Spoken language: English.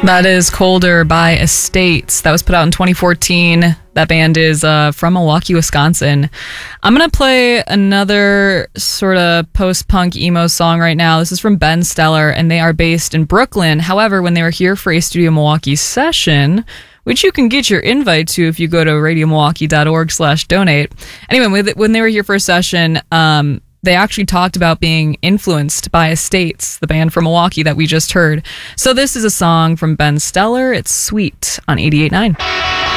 That is Colder by Estates. That was put out in 2014. That band is from Milwaukee, Wisconsin. I'm going to play another sort of post-punk emo song right now. This is from Ben Stellar, and they are based in Brooklyn. However, when they were here for a Studio Milwaukee session, which you can get your invite to if you go to radiomilwaukee.org/donate. Anyway, when they were here for a session, they actually talked about being influenced by Estates, the band from Milwaukee that we just heard. So this is a song from Ben Stellar. It's Sweet on 88.9.